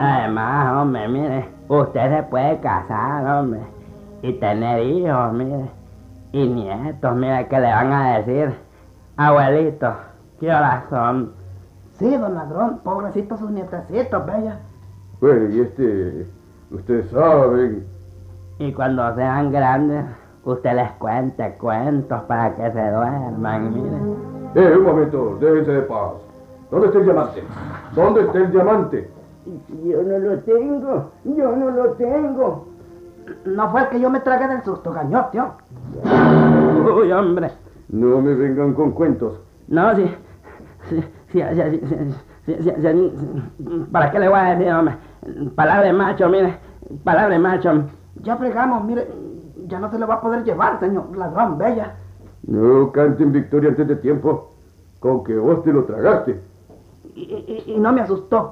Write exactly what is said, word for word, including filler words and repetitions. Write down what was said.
Además, hombre, mire, usted se puede casar, hombre, y tener hijos, mire, y nietos, mire, que le van a decir, abuelito, ¿qué horas son? Sí, don ladrón, pobrecitos sus nietecitos, bella. Pues, y este, ustedes saben. Y cuando sean grandes, usted les cuente cuentos para que se duerman, mire. Eh, un momento, déjense de paz. ¿Dónde está el diamante? ¿Dónde está el diamante? Yo no lo tengo, yo no lo tengo. No fue el que yo me tragué del susto, gañote. Uy, hombre. No me vengan con cuentos. No, sí, sí, sí, sí, sí, sí, sí, sí, sí, ¿para qué le voy a decir, hombre? Palabra de macho, mire, palabra de macho. Ya fregamos, mire, ya no se lo va a poder llevar, señor ladrón, bella. No canten victoria antes de tiempo, con que vos te lo tragaste. Y, y, y no me asustó.